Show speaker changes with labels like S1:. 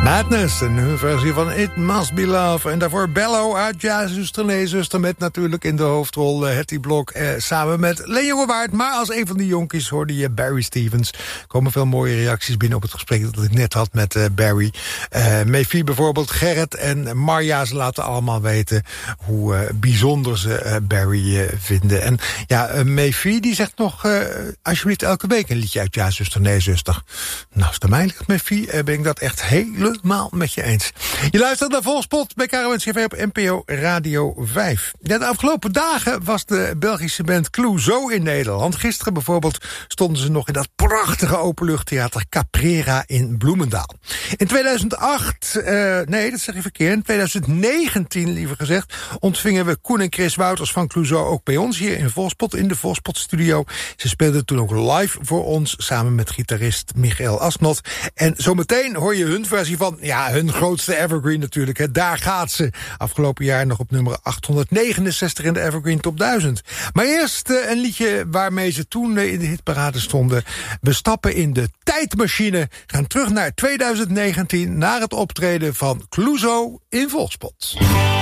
S1: Madness, een versie van It Must Be Love. En daarvoor Bello uit Ja, zuster, nee, zuster... met natuurlijk in de hoofdrol Hetty Blok samen met Leen Jongewaard. Maar als een van die jonkies hoorde je Barry Stevens. Er komen veel mooie reacties binnen op het gesprek dat ik net had met Barry. Mayfie bijvoorbeeld, Gerrit en Marja, ze laten allemaal weten... hoe bijzonder ze Barry vinden. En ja, Mayfie die zegt nog... alsjeblieft elke week een liedje uit Ja, zuster, nee, zuster. Nou, als het aan mij ligt, Mayfie, ben ik dat echt helemaal met je eens. Je luistert naar Volspot bij KRO-NCRV op NPO Radio 5. Ja, de afgelopen dagen was de Belgische band Clouseau in Nederland. Gisteren bijvoorbeeld stonden ze nog in dat prachtige openluchttheater Caprera in Bloemendaal. In 2008, nee, dat zeg ik verkeerd, in 2019 liever gezegd, ontvingen we Koen en Chris Wouters van Clouseau ook bij ons hier in Volspot, in de Volspot studio. Ze speelden toen ook live voor ons, samen met gitarist Michael Asnot. En zometeen hoor je hun versie van, ja, hun grootste evergreen natuurlijk. Hè. Daar gaat ze. Afgelopen jaar nog op nummer 869 in de Evergreen Top 1000. Maar eerst een liedje waarmee ze toen in de hitparade stonden. We stappen in de tijdmachine. Gaan terug naar 2019, naar het optreden van Clouseau in Volspot.